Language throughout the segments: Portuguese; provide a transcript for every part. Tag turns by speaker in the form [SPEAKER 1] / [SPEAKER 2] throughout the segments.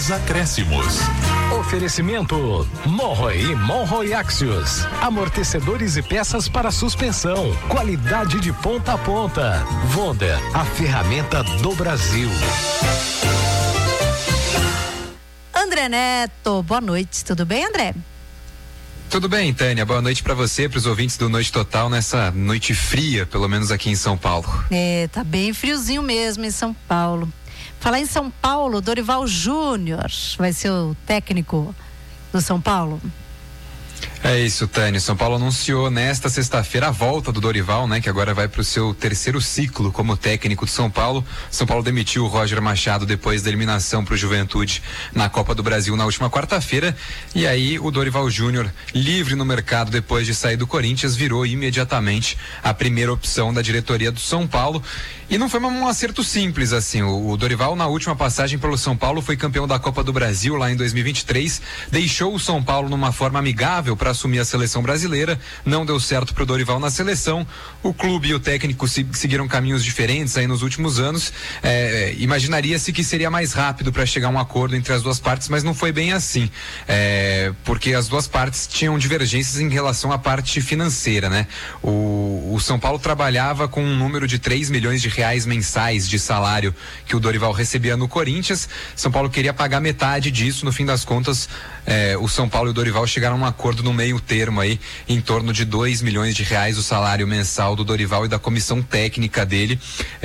[SPEAKER 1] nos acréscimos.
[SPEAKER 2] Oferecimento Monroe e Monroe Axios, amortecedores e peças para suspensão, qualidade de ponta a ponta. Wonder, a ferramenta do Brasil.
[SPEAKER 3] André Neto, boa noite, tudo bem, André?
[SPEAKER 4] Tudo bem, Tânia, boa noite pra você, pros ouvintes do Noite Total nessa noite fria, pelo menos aqui em São Paulo.
[SPEAKER 3] Tá bem friozinho mesmo em São Paulo. Falar em São Paulo, Dorival Júnior vai ser o técnico do São Paulo?
[SPEAKER 4] É isso, Tânia. São Paulo anunciou nesta sexta-feira a volta do Dorival, né? Que agora vai para o seu terceiro ciclo como técnico de São Paulo. São Paulo demitiu o Roger Machado depois da eliminação para o Juventude na Copa do Brasil na última quarta-feira. E aí o Dorival Júnior, livre no mercado depois de sair do Corinthians, virou imediatamente a primeira opção da diretoria do São Paulo. E não foi um acerto simples assim. O Dorival, na última passagem pelo São Paulo, foi campeão da Copa do Brasil lá em 2023, deixou o São Paulo numa forma amigável para assumir a seleção brasileira, não deu certo pro Dorival na seleção. O clube e o técnico seguiram caminhos diferentes aí nos últimos anos. Imaginaria-se que seria mais rápido para chegar a um acordo entre as duas partes, mas não foi bem assim, porque as duas partes tinham divergências em relação à parte financeira, né? O São Paulo trabalhava com um número de 3 milhões de reais mensais de salário que o Dorival recebia no Corinthians. São Paulo queria pagar metade disso. No fim das contas, o São Paulo e o Dorival chegaram a um acordo no meio termo aí, em torno de 2 milhões de reais o salário mensal do Dorival e da comissão técnica dele.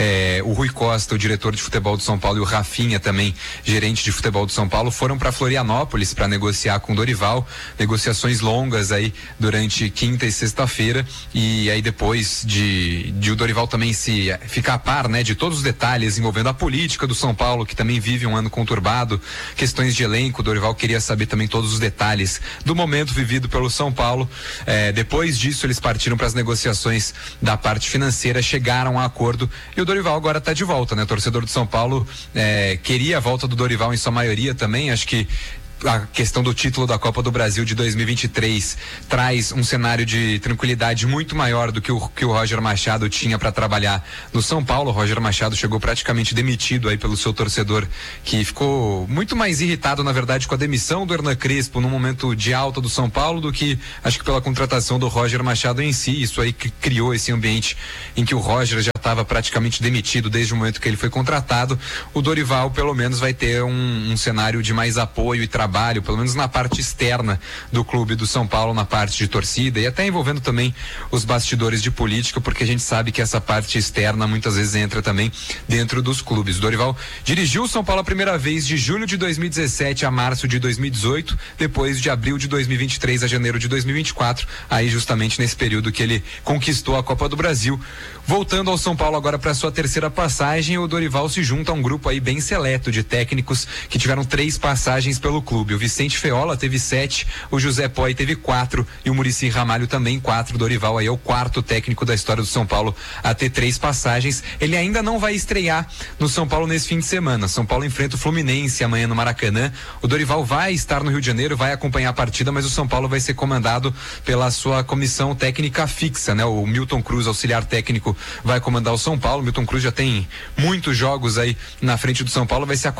[SPEAKER 4] O Rui Costa, o diretor de futebol do São Paulo, e o Rafinha, também gerente de futebol do São Paulo, foram para Florianópolis para negociar com o Dorival. Negociações longas aí durante quinta e sexta-feira, e aí depois de o Dorival também ficar a par, né, de todos os detalhes envolvendo a política do São Paulo, que também vive um ano conturbado, questões de elenco. O Dorival queria saber também todos os detalhes do momento vivido pelo São Paulo. Depois disso, eles partiram para as negociações da parte financeira, chegaram a acordo, e o Dorival agora está de volta, né? O torcedor do São Paulo queria a volta do Dorival em sua maioria também. Acho que a questão do título da Copa do Brasil de 2023 traz um cenário de tranquilidade muito maior do que o Roger Machado tinha para trabalhar no São Paulo. O Roger Machado chegou praticamente demitido aí pelo seu torcedor, que ficou muito mais irritado, na verdade, com a demissão do Hernan Crespo no momento de alta do São Paulo do que, acho que, pela contratação do Roger Machado em si. Isso aí que criou esse ambiente em que o Roger já estava praticamente demitido desde o momento que ele foi contratado. O Dorival, pelo menos, vai ter um cenário de mais apoio e trabalho, pelo menos na parte externa do clube do São Paulo, na parte de torcida, e até envolvendo também os bastidores de política, porque a gente sabe que essa parte externa muitas vezes entra também dentro dos clubes. O Dorival dirigiu o São Paulo a primeira vez de julho de 2017 a março de 2018, depois de abril de 2023 a janeiro de 2024, aí justamente nesse período que ele conquistou a Copa do Brasil. Voltando ao São Paulo agora para sua terceira passagem, o Dorival se junta a um grupo aí bem seleto de técnicos que tiveram 3 passagens pelo clube. O Vicente Feola teve 7, o José Poi teve 4 e o Muricy Ramalho também 4. O Dorival aí é o 4º técnico da história do São Paulo a ter 3 passagens. Ele ainda não vai estrear no São Paulo nesse fim de semana. São Paulo enfrenta o Fluminense amanhã no Maracanã. O Dorival vai estar no Rio de Janeiro, vai acompanhar a partida, mas o São Paulo vai ser comandado pela sua comissão técnica fixa, né? O Milton Cruz, auxiliar técnico, vai comandar o São Paulo. O Milton Cruz já tem muitos jogos aí na frente do São Paulo, vai ser a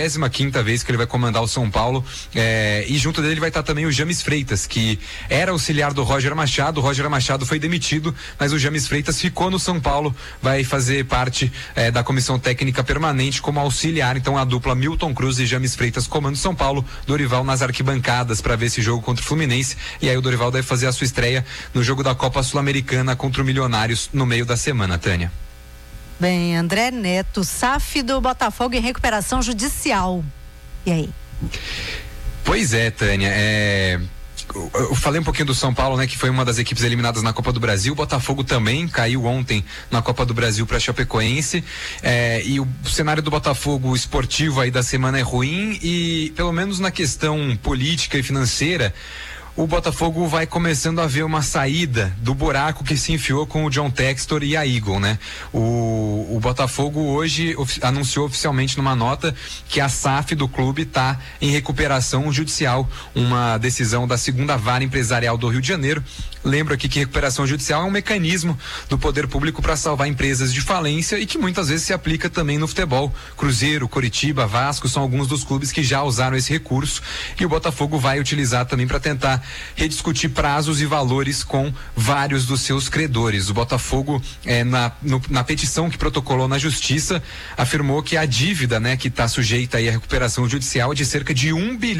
[SPEAKER 4] 45ª vez que ele vai comandar o São Paulo. E junto dele vai estar também o James Freitas, que era auxiliar do Roger Machado. O Roger Machado foi demitido, mas o James Freitas ficou no São Paulo, vai fazer parte da comissão técnica permanente como auxiliar. Então a dupla Milton Cruz e James Freitas comandam São Paulo, Dorival nas arquibancadas para ver esse jogo contra o Fluminense, e aí o Dorival deve fazer a sua estreia no jogo da Copa Sul-Americana contra o Milionários no meio da semana, Tânia.
[SPEAKER 3] Bem, André Neto, SAF do Botafogo em recuperação judicial. E aí?
[SPEAKER 4] Pois é, Tânia, eu falei um pouquinho do São Paulo, né, que foi uma das equipes eliminadas na Copa do Brasil. O Botafogo também caiu ontem na Copa do Brasil para Chapecoense, e o cenário do Botafogo esportivo aí da semana é ruim, e pelo menos na questão política e financeira o Botafogo vai começando a ver uma saída do buraco que se enfiou com o John Textor e a Eagle, né? O Botafogo hoje anunciou oficialmente numa nota que a SAF do clube está em recuperação judicial, uma decisão da segunda vara empresarial do Rio de Janeiro. Lembro aqui que recuperação judicial é um mecanismo do poder público para salvar empresas de falência e que muitas vezes se aplica também no futebol. Cruzeiro, Coritiba, Vasco são alguns dos clubes que já usaram esse recurso e o Botafogo vai utilizar também para tentar rediscutir prazos e valores com vários dos seus credores. O Botafogo, na petição que protocolou na Justiça, afirmou que a dívida, né, que está sujeita aí à recuperação judicial é de cerca de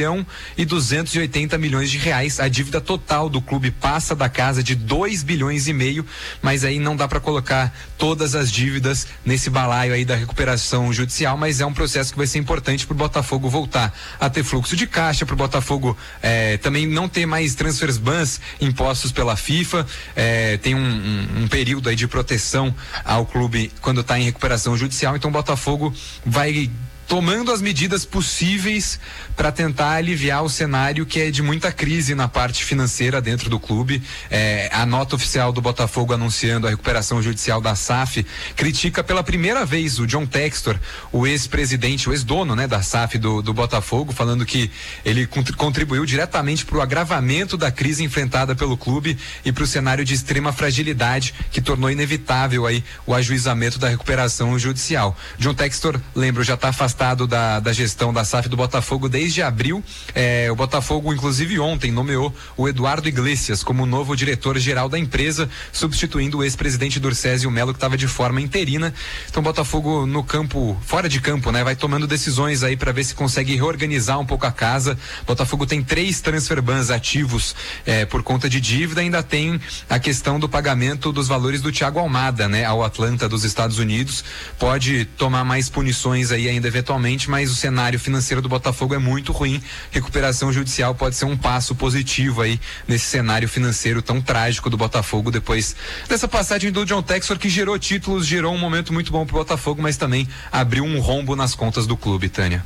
[SPEAKER 4] 1.280 bilhões de reais. A dívida total do clube passa da casa de 2,5 bilhões, mas aí não dá para colocar todas as dívidas nesse balaio aí da recuperação judicial, mas é um processo que vai ser importante para o Botafogo voltar a ter fluxo de caixa, para o Botafogo também não ter mais transfers bans impostos pela FIFA, tem um período aí de proteção ao clube quando está em recuperação judicial, então o Botafogo vai tomando as medidas possíveis para tentar aliviar o cenário que é de muita crise na parte financeira dentro do clube. A nota oficial do Botafogo anunciando a recuperação judicial da SAF critica pela primeira vez o John Textor, o ex-presidente, o ex-dono, né, da SAF do Botafogo, falando que ele contribuiu diretamente para o agravamento da crise enfrentada pelo clube e para o cenário de extrema fragilidade que tornou inevitável aí o ajuizamento da recuperação judicial. John Textor, lembro, já está afastado da gestão da SAF do Botafogo desde abril. O Botafogo, inclusive ontem, nomeou o Eduardo Iglesias como novo diretor-geral da empresa, substituindo o ex-presidente Durcésio Melo, que estava de forma interina. Então o Botafogo no campo, fora de campo, né, vai tomando decisões aí para ver se consegue reorganizar um pouco a casa. O Botafogo tem 3 transfer bans ativos por conta de dívida, ainda tem a questão do pagamento dos valores do Thiago Almada, né, ao Atlanta dos Estados Unidos. Pode tomar mais punições aí ainda eventualmente, mas o cenário financeiro do Botafogo é muito ruim. Recuperação judicial pode ser um passo positivo aí nesse cenário financeiro tão trágico do Botafogo depois dessa passagem do John Textor, que gerou títulos, gerou um momento muito bom pro Botafogo, mas também abriu um rombo nas contas do clube, Tânia.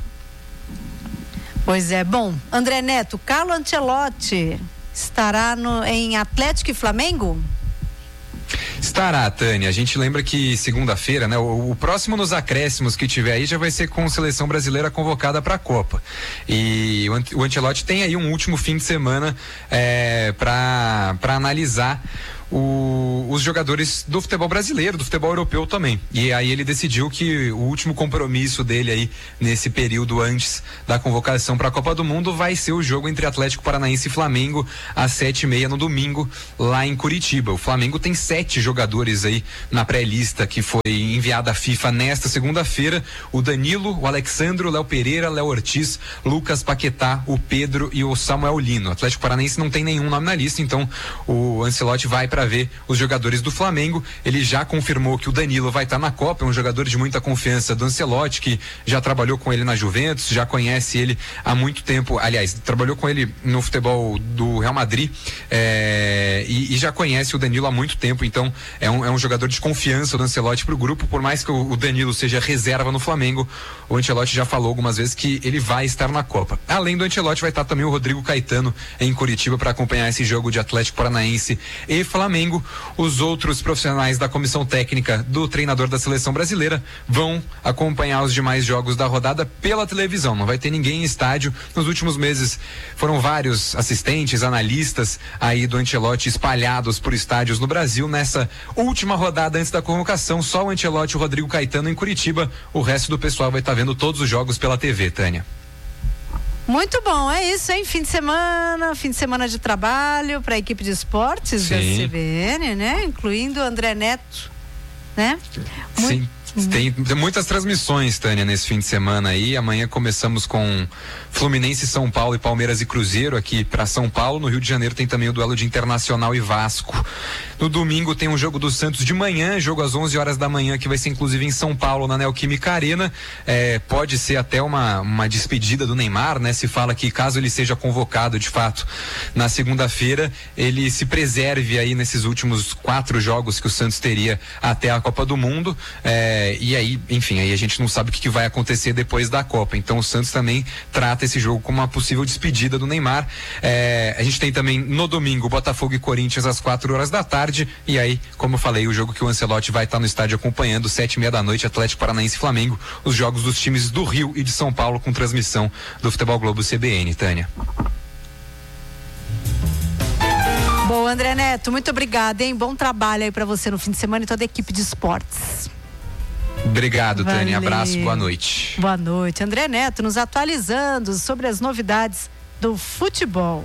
[SPEAKER 3] Pois é, bom, André Neto, Carlo Ancelotti estará em Atlético e Flamengo?
[SPEAKER 4] Estará, Tânia. A gente lembra que segunda-feira, né? O próximo nos acréscimos que tiver aí já vai ser com seleção brasileira convocada para a Copa. E o Ancelotti tem aí um último fim de semana para analisar os jogadores do futebol brasileiro, do futebol europeu também. E aí ele decidiu que o último compromisso dele aí nesse período antes da convocação para a Copa do Mundo vai ser o jogo entre Atlético Paranaense e Flamengo às 7h30 no domingo lá em Curitiba. O Flamengo tem 7 jogadores aí na pré-lista que foi enviada à FIFA nesta segunda-feira: o Danilo, o Alexandro, o Léo Pereira, Léo Ortiz, Lucas Paquetá, o Pedro e o Samuel Lino. O Atlético Paranaense não tem nenhum nome na lista, então o Ancelotti vai para ver os jogadores do Flamengo. Ele já confirmou que o Danilo vai estar na Copa, é um jogador de muita confiança do Ancelotti, que já trabalhou com ele na Juventus, já conhece ele há muito tempo, aliás, trabalhou com ele no futebol do Real Madrid, e já conhece o Danilo há muito tempo, então é um jogador de confiança do Ancelotti pro grupo. Por mais que o Danilo seja reserva no Flamengo, o Ancelotti já falou algumas vezes que ele vai estar na Copa. Além do Ancelotti, vai estar também o Rodrigo Caetano em Curitiba para acompanhar esse jogo de Atlético Paranaense e Flamengo. Os outros profissionais da comissão técnica do treinador da seleção brasileira vão acompanhar os demais jogos da rodada pela televisão. Não vai ter ninguém em estádio. Nos últimos meses foram vários assistentes, analistas aí do Ancelotti espalhados por estádios no Brasil. Nessa última rodada antes da convocação, só o Ancelotti e o Rodrigo Caetano em Curitiba. O resto do pessoal vai estar vendo todos os jogos pela TV, Tânia.
[SPEAKER 3] Muito bom, é isso, hein? Fim de semana de trabalho para a equipe de esportes. Sim. Da CBN, né? Incluindo o André Neto, né?
[SPEAKER 4] Sim. Tem muitas transmissões, Tânia, nesse fim de semana aí. Amanhã começamos com Fluminense, São Paulo e Palmeiras e Cruzeiro aqui para São Paulo. No Rio de Janeiro tem também o duelo de Internacional e Vasco. No domingo tem um jogo do Santos de manhã, jogo às 11 horas da manhã, que vai ser inclusive em São Paulo, na Neoquímica Arena. Pode ser até uma despedida do Neymar, né? Se fala que caso ele seja convocado de fato na segunda-feira, ele se preserve aí nesses últimos 4 jogos que o Santos teria até a Copa do Mundo. E aí, enfim, aí a gente não sabe o que vai acontecer depois da Copa. Então o Santos também trata esse jogo como uma possível despedida do Neymar. A gente tem também no domingo Botafogo e Corinthians às 4 da tarde. E aí, como eu falei, o jogo que o Ancelotti vai estar no estádio acompanhando, 7:30 da noite, Atlético Paranaense e Flamengo, os jogos dos times do Rio e de São Paulo com transmissão do Futebol Globo CBN. Tânia.
[SPEAKER 3] Bom, André Neto, muito obrigada, hein? Bom trabalho aí pra você no fim de semana e toda a equipe de esportes.
[SPEAKER 4] Obrigado,
[SPEAKER 3] Valeu.
[SPEAKER 4] Tânia. Abraço, boa noite.
[SPEAKER 3] Boa noite. André Neto nos atualizando sobre as novidades do futebol.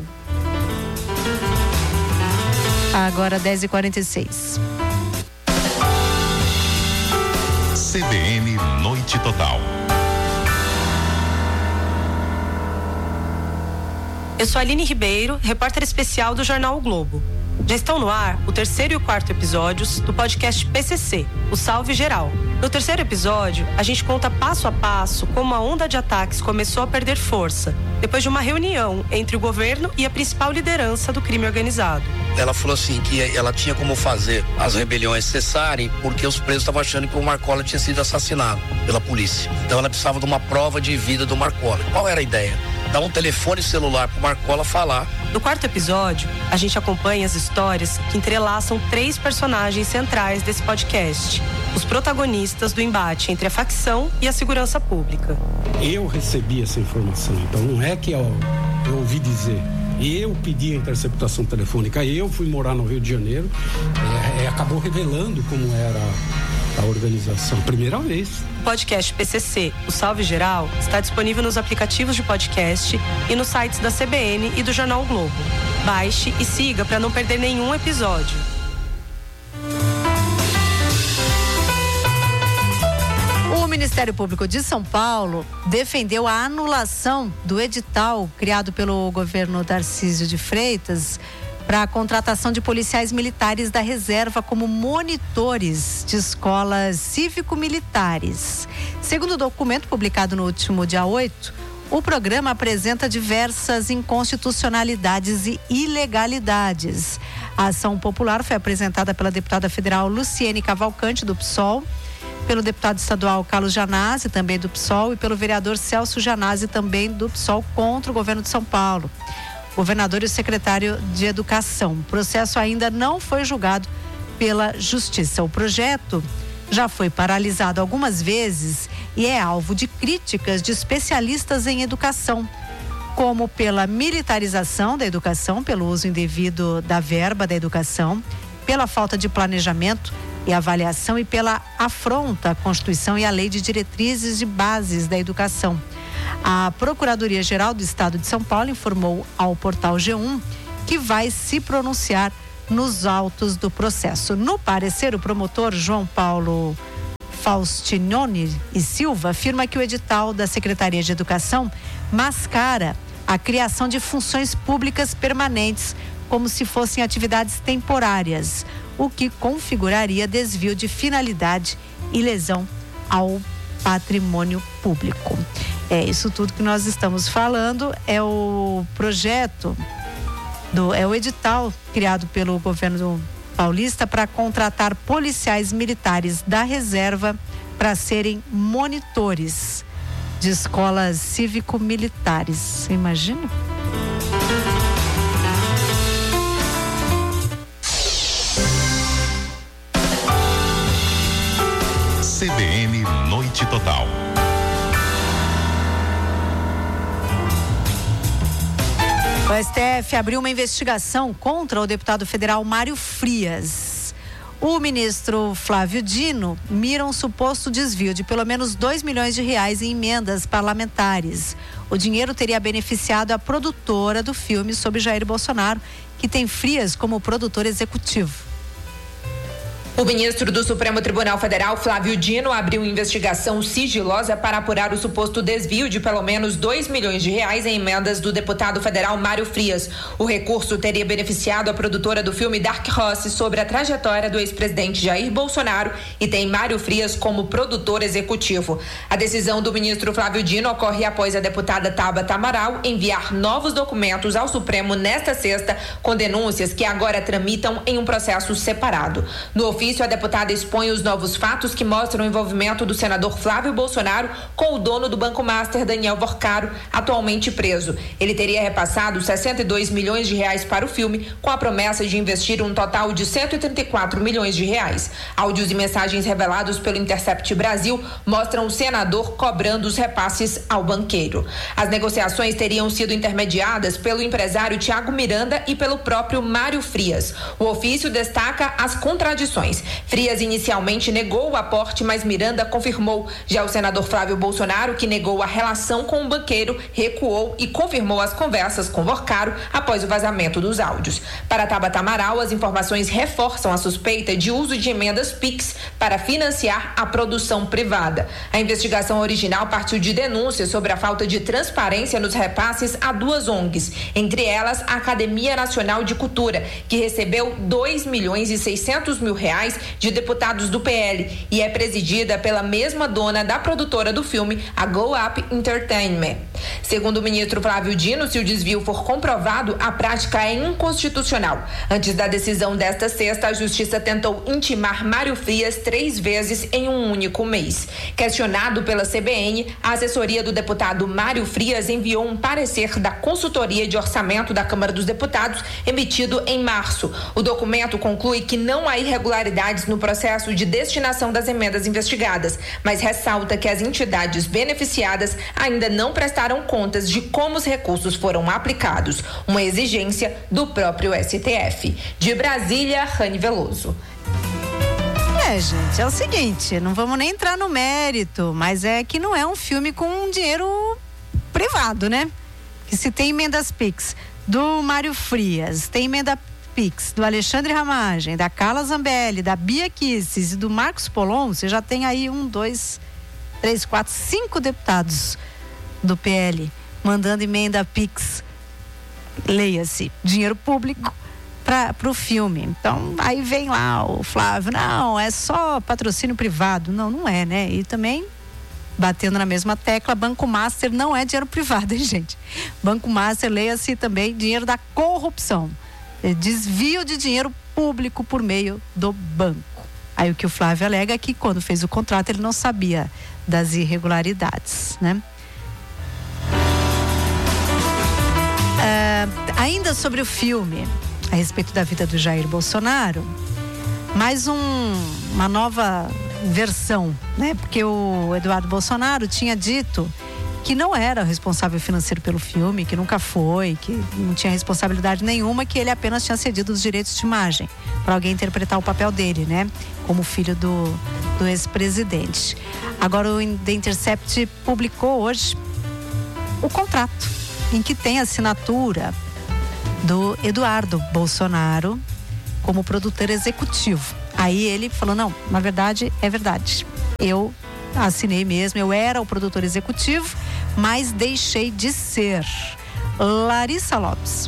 [SPEAKER 3] Agora 10h46.
[SPEAKER 1] CBN Noite Total.
[SPEAKER 5] Eu sou Aline Ribeiro, repórter especial do Jornal O Globo. Já estão no ar o 3º e o 4º episódios do podcast PCC, o Salve Geral. No 3º episódio, a gente conta passo a passo como a onda de ataques começou a perder força, depois de uma reunião entre o governo e a principal liderança do crime organizado.
[SPEAKER 6] Ela falou assim que ela tinha como fazer as rebeliões cessarem porque os presos estavam achando que o Marcola tinha sido assassinado pela polícia. Então ela precisava de uma prova de vida do Marcola. Qual era a ideia? Dar um telefone celular pro Marcola falar.
[SPEAKER 5] No 4º episódio, a gente acompanha as histórias que entrelaçam 3 personagens centrais desse podcast. Os protagonistas do embate entre a facção e a segurança pública.
[SPEAKER 7] Eu recebi essa informação, então não é que eu ouvi dizer. Eu pedi a interceptação telefônica, eu fui morar no Rio de Janeiro, acabou revelando como era a organização, primeira vez.
[SPEAKER 5] O podcast PCC, o Salve Geral, está disponível nos aplicativos de podcast e nos sites da CBN e do Jornal o Globo. Baixe e siga para não perder nenhum episódio.
[SPEAKER 3] O Ministério Público de São Paulo defendeu a anulação do edital criado pelo governo Tarcísio de Freitas para a contratação de policiais militares da reserva como monitores de escolas cívico-militares. Segundo o documento publicado no último dia 8, o programa apresenta diversas inconstitucionalidades e ilegalidades. A ação popular foi apresentada pela deputada federal Luciene Cavalcante, do PSOL, pelo deputado estadual Carlos Janazzi, também do PSOL, e pelo vereador Celso Janazzi, também do PSOL, contra o governo de São Paulo, o governador e o secretário de Educação. O processo ainda não foi julgado pela Justiça. O projeto já foi paralisado algumas vezes e é alvo de críticas de especialistas em educação, como pela militarização da educação, pelo uso indevido da verba da educação, pela falta de planejamento e avaliação e pela afronta à Constituição e à Lei de Diretrizes e Bases da Educação. A Procuradoria-Geral do Estado de São Paulo informou ao portal G1 que vai se pronunciar nos autos do processo. No parecer, o promotor João Paulo Faustinoni e Silva afirma que o edital da Secretaria de Educação mascara a criação de funções públicas permanentes como se fossem atividades temporárias, o que configuraria desvio de finalidade e lesão ao patrimônio público. É isso tudo que nós estamos falando, é o projeto, é o edital criado pelo governo paulista para contratar policiais militares da reserva para serem monitores de escolas cívico-militares. Você imagina?
[SPEAKER 1] CBN Noite Total.
[SPEAKER 3] O STF abriu uma investigação contra o deputado federal Mário Frias. O ministro Flávio Dino mira um suposto desvio de pelo menos R$2 milhões em emendas parlamentares. O dinheiro teria beneficiado a produtora do filme sobre Jair Bolsonaro, que tem Frias como produtor executivo.
[SPEAKER 8] O ministro do Supremo Tribunal Federal, Flávio Dino, abriu investigação sigilosa para apurar o suposto desvio de pelo menos R$2 milhões em emendas do deputado federal Mário Frias. O recurso teria beneficiado a produtora do filme Dark Horse sobre a trajetória do ex-presidente Jair Bolsonaro e tem Mário Frias como produtor executivo. A decisão do ministro Flávio Dino ocorre após a deputada Tabata Amaral enviar novos documentos ao Supremo nesta sexta, com denúncias que agora tramitam em um processo separado. No ofício, a deputada expõe os novos fatos que mostram o envolvimento do senador Flávio Bolsonaro com o dono do Banco Master, Daniel Vorcaro, atualmente preso. Ele teria repassado 62 milhões de reais para o filme, com a promessa de investir um total de 134 milhões de reais. Áudios e mensagens revelados pelo Intercept Brasil mostram o senador cobrando os repasses ao banqueiro. As negociações teriam sido intermediadas pelo empresário Tiago Miranda e pelo próprio Mário Frias. O ofício destaca as contradições. Frias inicialmente negou o aporte, mas Miranda confirmou. Já o senador Flávio Bolsonaro, que negou a relação com o banqueiro, recuou e confirmou as conversas com Vorcaro após o vazamento dos áudios. Para Tabata Amaral, as informações reforçam a suspeita de uso de emendas PIX para financiar a produção privada. A investigação original partiu de denúncias sobre a falta de transparência nos repasses a duas ONGs, entre elas a Academia Nacional de Cultura, que recebeu 2.600.000 reais de deputados do PL e é presidida pela mesma dona da produtora do filme, a Go Up Entertainment. Segundo o ministro Flávio Dino, se o desvio for comprovado, a prática é inconstitucional. Antes da decisão desta sexta, a Justiça tentou intimar Mário Frias 3 vezes em um único mês. Questionado pela CBN, a assessoria do deputado Mário Frias enviou um parecer da Consultoria de Orçamento da Câmara dos Deputados, emitido em março. O documento conclui que não há irregularidades no processo de destinação das emendas investigadas, mas ressalta que as entidades beneficiadas ainda não prestaram contas de como os recursos foram aplicados, uma exigência do próprio STF. De Brasília, Rani Veloso.
[SPEAKER 3] Gente, é o seguinte, não vamos nem entrar no mérito, mas é que não é um filme com dinheiro privado, né? Que se tem emendas PIX do Mário Frias, tem emenda PIX do Alexandre Ramagem, da Carla Zambelli, da Bia Kicis e do Marcos Polon, você já tem aí 1, 2, 3, 4, 5 deputados do PL mandando emenda PIX, leia-se, dinheiro público para o filme. Então, aí vem lá o Flávio, não, é só patrocínio privado. Não, não é, né? E também, batendo na mesma tecla, Banco Master não é dinheiro privado, hein, gente? Banco Master, leia-se também, dinheiro da corrupção. Desvio de dinheiro público por meio do banco. Aí o que o Flávio alega é que quando fez o contrato ele não sabia das irregularidades, né? Ainda sobre o filme, a respeito da vida do Jair Bolsonaro, mais uma nova versão, né? Porque o Eduardo Bolsonaro tinha dito que não era responsável financeiro pelo filme, que nunca foi, que não tinha responsabilidade nenhuma, que ele apenas tinha cedido os direitos de imagem para alguém interpretar o papel dele, né? Como filho do ex-presidente. Agora o The Intercept publicou hoje o contrato em que tem a assinatura do Eduardo Bolsonaro como produtor executivo. Aí ele falou, não, na verdade, é verdade. Eu assinei mesmo, eu era o produtor executivo, mas deixei de ser. Larissa Lopes.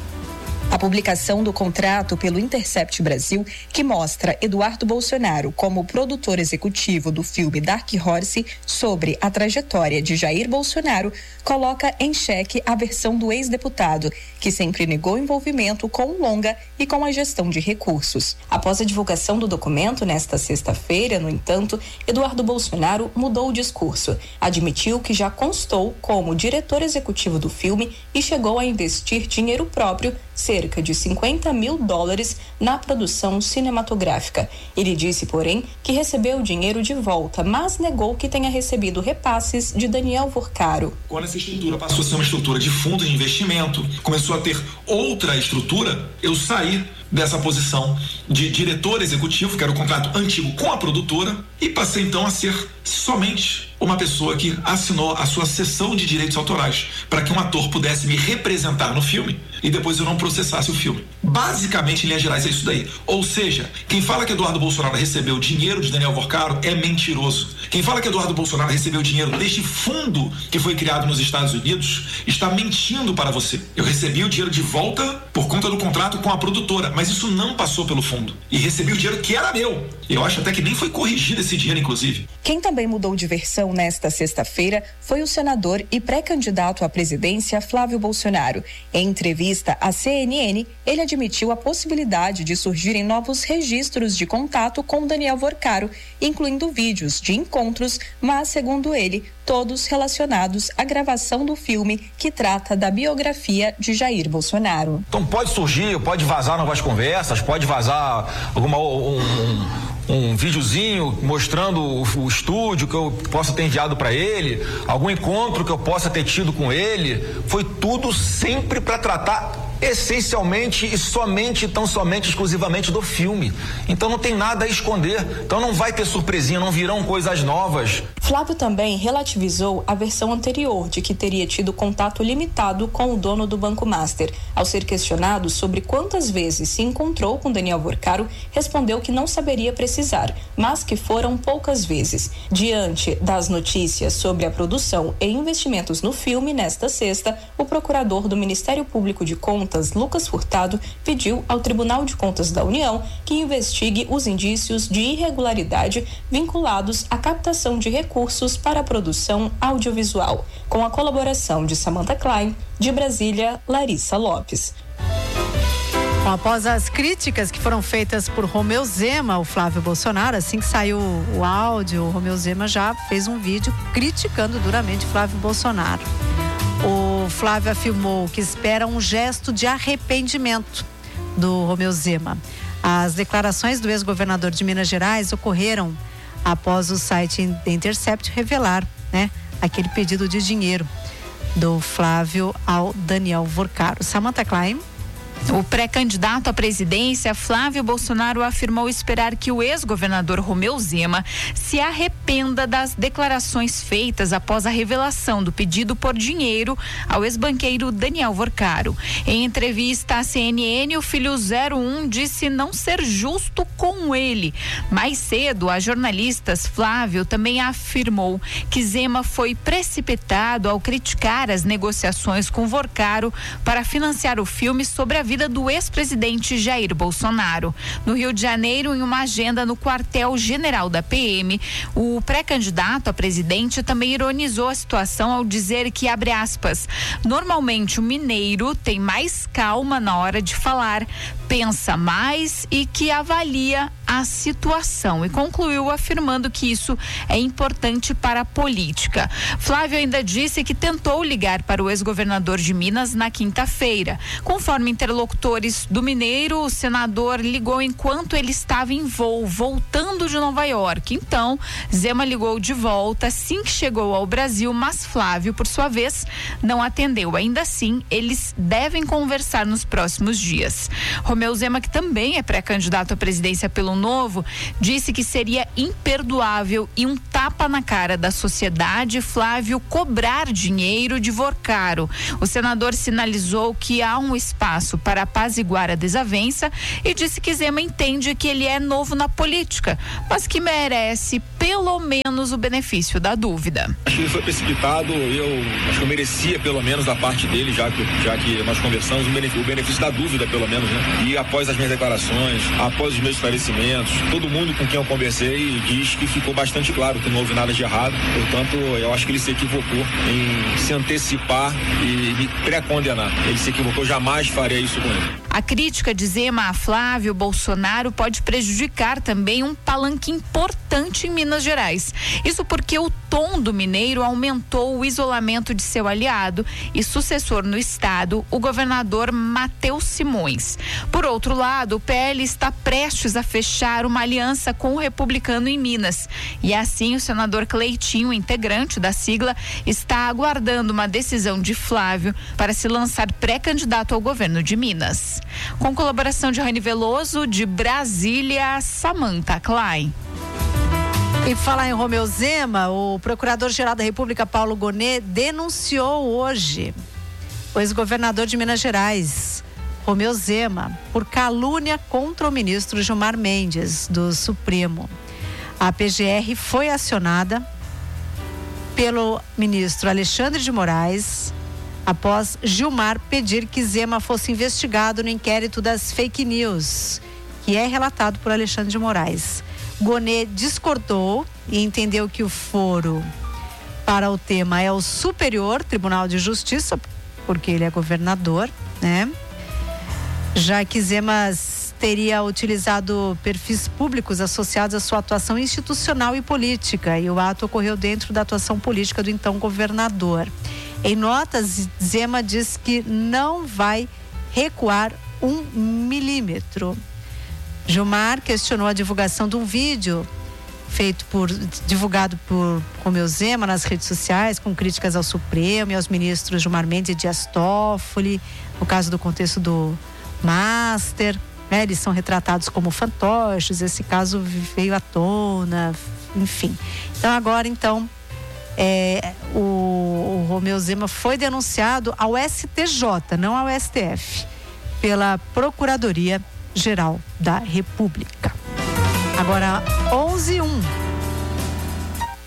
[SPEAKER 9] A publicação do contrato pelo Intercept Brasil, que mostra Eduardo Bolsonaro como produtor executivo do filme Dark Horse sobre a trajetória de Jair Bolsonaro, coloca em xeque a versão do ex-deputado, que sempre negou envolvimento com o longa e com a gestão de recursos. Após a divulgação do documento nesta sexta-feira, no entanto, Eduardo Bolsonaro mudou o discurso. Admitiu que já constou como diretor executivo do filme e chegou a investir dinheiro próprio, cerca de $50 mil, na produção cinematográfica. Ele disse, porém, que recebeu o dinheiro de volta, mas negou que tenha recebido repasses de Daniel Vorcaro.
[SPEAKER 10] Quando essa estrutura passou a ser uma estrutura de fundo de investimento, começou a ter outra estrutura, eu saí dessa posição de diretor executivo, que era o contrato antigo com a produtora, e passei então a ser somente uma pessoa que assinou a sua cessão de direitos autorais para que um ator pudesse me representar no filme e depois eu não processasse o filme. Basicamente, em linhas gerais, é isso daí. Ou seja, quem fala que Eduardo Bolsonaro recebeu dinheiro de Daniel Vorcaro é mentiroso. Quem fala que Eduardo Bolsonaro recebeu dinheiro deste fundo que foi criado nos Estados Unidos está mentindo para você. Eu recebi o dinheiro de volta por conta do contrato com a produtora, mas isso não passou pelo fundo e recebi o dinheiro que era meu. Eu acho até que nem foi corrigido esse dinheiro, inclusive.
[SPEAKER 9] Quem também mudou de versão nesta sexta-feira foi o senador e pré-candidato à presidência Flávio Bolsonaro. Em entrevista à CNN, ele admitiu a possibilidade de surgirem novos registros de contato com Daniel Vorcaro, incluindo vídeos de encontros, mas, segundo ele, todos relacionados à gravação do filme que trata da biografia de Jair Bolsonaro.
[SPEAKER 11] Então pode surgir, pode vazar novas conversas, pode vazar um videozinho mostrando o estúdio que eu possa ter enviado para ele, algum encontro que eu possa ter tido com ele. Foi tudo sempre para tratar essencialmente e somente, tão somente, exclusivamente do filme. Então não tem nada a esconder. Então não vai ter surpresinha, não virão coisas novas.
[SPEAKER 9] Flávio também relativizou a versão anterior de que teria tido contato limitado com o dono do Banco Master. Ao ser questionado sobre quantas vezes se encontrou com Daniel Vorcaro, respondeu que não saberia precisar, mas que foram poucas vezes. Diante das notícias sobre a produção e investimentos no filme, nesta sexta, o procurador do Ministério Público de Contas, Lucas Furtado, pediu ao Tribunal de Contas da União que investigue os indícios de irregularidade vinculados à captação de recursos para a produção audiovisual. Com a colaboração de Samantha Klein, de Brasília, Larissa Lopes.
[SPEAKER 3] Após as críticas que foram feitas por Romeu Zema, o Flávio Bolsonaro, assim que saiu o áudio, o Romeu Zema já fez um vídeo criticando duramente Flávio Bolsonaro. O Flávio afirmou que espera um gesto de arrependimento do Romeu Zema. As declarações do ex-governador de Minas Gerais ocorreram após o site The Intercept revelar, aquele pedido de dinheiro do Flávio ao Daniel Vorcaro. Samantha Klein.
[SPEAKER 12] O pré-candidato à presidência, Flávio Bolsonaro, afirmou esperar que o ex-governador Romeu Zema se arrependa das declarações feitas após a revelação do pedido por dinheiro ao ex-banqueiro Daniel Vorcaro. Em entrevista à CNN, o filho 01 disse não ser justo com ele. Mais cedo, a jornalistas, Flávio também afirmou que Zema foi precipitado ao criticar as negociações com Vorcaro para financiar o filme sobre a vida do ex-presidente Jair Bolsonaro. No Rio de Janeiro, em uma agenda no quartel-general da PM, o pré-candidato a presidente também ironizou a situação ao dizer que, abre aspas, normalmente o mineiro tem mais calma na hora de falar, pensa mais e que avalia a situação, e concluiu afirmando que isso é importante para a política. Flávio ainda disse que tentou ligar para o ex-governador de Minas na quinta-feira. Conforme interlocutores do mineiro, o senador ligou enquanto ele estava em voo, voltando de Nova York. Então, Zema ligou de volta assim que chegou ao Brasil, mas Flávio, por sua vez, não atendeu. Ainda assim, eles devem conversar nos próximos dias. Romeu Zema, que também é pré-candidato à presidência pelo Novo, disse que seria imperdoável e um tapa na cara da sociedade Flávio cobrar dinheiro de Vorcaro. O senador sinalizou que há um espaço para apaziguar a desavença e disse que Zema entende que ele é novo na política, mas que merece pelo menos o benefício da dúvida.
[SPEAKER 13] Acho que ele foi precipitado, acho que eu merecia pelo menos da parte dele, já que nós conversamos, o benefício da dúvida pelo menos, E após as minhas declarações, após os meus esclarecimentos, todo mundo com quem eu conversei diz que ficou bastante claro que não houve nada de errado. Portanto, eu acho que ele se equivocou em se antecipar e me pré-condenar. Ele se equivocou, jamais faria isso com ele.
[SPEAKER 12] A crítica de Zema a Flávio Bolsonaro pode prejudicar também um palanque importante em Minas Gerais. Isso porque o tom do mineiro aumentou o isolamento de seu aliado e sucessor no estado, o governador Matheus Simões. Por outro lado, o PL está prestes a fechar uma aliança com o republicano em Minas. E assim, o senador Cleitinho, integrante da sigla, está aguardando uma decisão de Flávio para se lançar pré-candidato ao governo de Minas. Com colaboração de Rani Veloso, de Brasília, Samantha Klein.
[SPEAKER 3] E falar em Romeu Zema, o procurador-geral da República, Paulo Gonet, denunciou hoje o ex-governador de Minas Gerais, Romeu Zema, por calúnia contra o ministro Gilmar Mendes, do Supremo. A PGR foi acionada pelo ministro Alexandre de Moraes, após Gilmar pedir que Zema fosse investigado no inquérito das fake news, que é relatado por Alexandre de Moraes. Gonê discordou e entendeu que o foro para o tema é o Superior Tribunal de Justiça, porque ele é governador, né? Já que Zema teria utilizado perfis públicos associados à sua atuação institucional e política, e o ato ocorreu dentro da atuação política do então governador. Em notas, Zema diz que não vai recuar 1 milímetro. Gilmar questionou a divulgação de um vídeo divulgado por Romeu Zema nas redes sociais, com críticas ao Supremo e aos ministros Gilmar Mendes e Dias Toffoli, no caso do contexto do Master, né? Eles são retratados como fantoches, esse caso veio à tona, enfim. Então agora, o Romeu Zema foi denunciado ao STJ, não ao STF, pela Procuradoria-Geral da República. Agora, 11h01.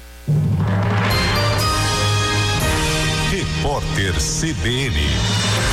[SPEAKER 1] Repórter CBN.